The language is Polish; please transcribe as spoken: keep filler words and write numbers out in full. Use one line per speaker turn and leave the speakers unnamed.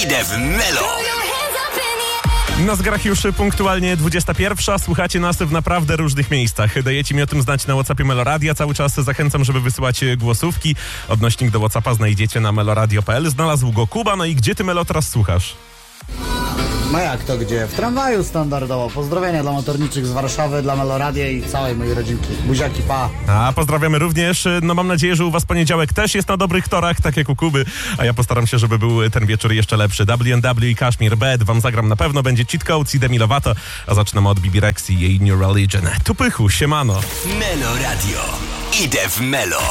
Idę w Melo.
Na zegarach już punktualnie dwudziesta pierwsza. Słuchacie nas w naprawdę różnych miejscach. Dajecie mi o tym znać na WhatsAppie Meloradia. Cały czas zachęcam, żeby wysyłać głosówki. Odnośnik do WhatsAppa znajdziecie na meloradio kropka p l. Znalazł go Kuba. No i gdzie ty, Melo, teraz słuchasz?
No jak to gdzie? W tramwaju standardowo. Pozdrowienia dla motorniczych z Warszawy, dla Meloradia i całej mojej rodzinki. Buziaki, pa.
A pozdrawiamy również. No mam nadzieję, że u was poniedziałek też jest na dobrych torach, tak jak u Kuby. A ja postaram się, żeby był ten wieczór jeszcze lepszy. W and W i Kashmir Bed wam zagram na pewno. Będzie Cheat Codes i Demi Lovato. A zaczynamy od Bibi Rexy i jej New Religion. Tu pychu, siemano.
Melo Radio. Idę w Melo.